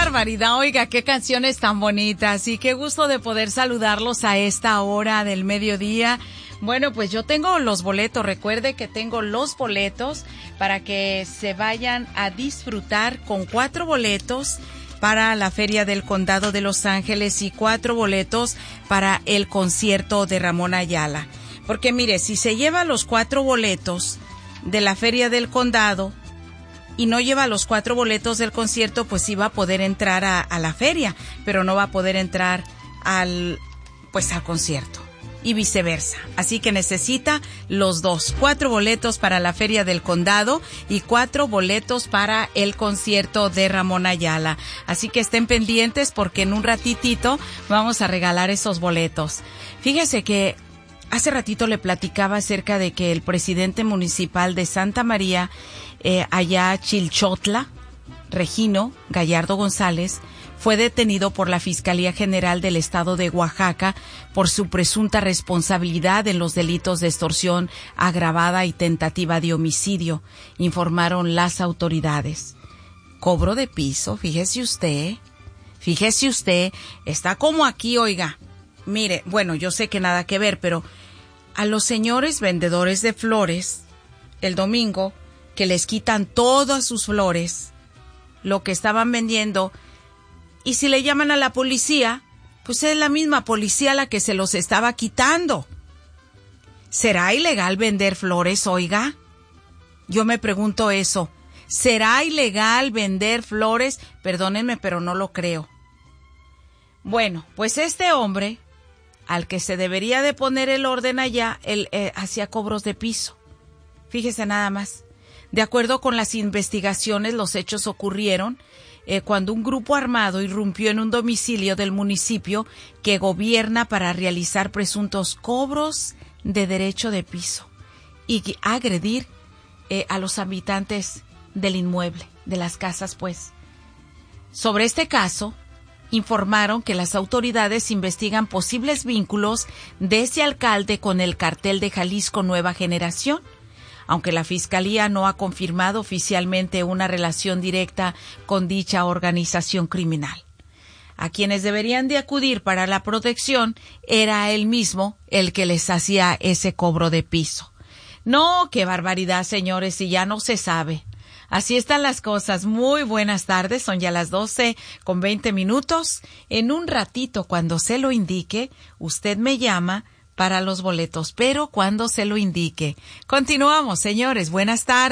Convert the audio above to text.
barbaridad! Oiga, qué canciones tan bonitas y qué gusto de poder saludarlos a esta hora del mediodía. Bueno, pues yo tengo los boletos. Recuerde que tengo los boletos para que se vayan a disfrutar con 4 boletos para la Feria del Condado de Los Ángeles y 4 boletos para el concierto de Ramón Ayala. Porque mire, si se lleva los 4 boletos de la Feria del Condado y no lleva los 4 boletos del concierto, pues sí va a poder entrar a la feria, pero no va a poder entrar al concierto. Y viceversa. Así que necesita los 2. 4 boletos para la Feria del Condado y 4 boletos para el concierto de Ramón Ayala. Así que estén pendientes porque en un ratitito vamos a regalar esos boletos. Fíjese que hace ratito le platicaba acerca de que el presidente municipal de Santa María, allá Chilchotla, Regino Gallardo González, fue detenido por la Fiscalía General del Estado de Oaxaca por su presunta responsabilidad en los delitos de extorsión agravada y tentativa de homicidio, informaron las autoridades. Cobro de piso, fíjese usted, está como aquí, oiga. Mire, bueno, yo sé que nada que ver, pero a los señores vendedores de flores, el domingo, que les quitan todas sus flores, lo que estaban vendiendo. Y si le llaman a la policía, pues es la misma policía la que se los estaba quitando. ¿Será ilegal vender flores, oiga? Yo me pregunto eso. ¿Será ilegal vender flores? Perdónenme, pero no lo creo. Bueno, pues este hombre, al que se debería de poner el orden allá, él hacía cobros de piso. Fíjese nada más. De acuerdo con las investigaciones, los hechos ocurrieron cuando un grupo armado irrumpió en un domicilio del municipio que gobierna para realizar presuntos cobros de derecho de piso y agredir a los habitantes del inmueble, de las casas, pues. Sobre este caso, informaron que las autoridades investigan posibles vínculos de ese alcalde con el cartel de Jalisco Nueva Generación, aunque la Fiscalía no ha confirmado oficialmente una relación directa con dicha organización criminal. A quienes deberían de acudir para la protección era él mismo el que les hacía ese cobro de piso. No, qué barbaridad, señores, y ya no se sabe. Así están las cosas. Muy buenas tardes, son ya las 12:20. En un ratito, cuando se lo indique, usted me llama para los boletos, pero cuando se lo indique. Continuamos, señores. Buenas tardes.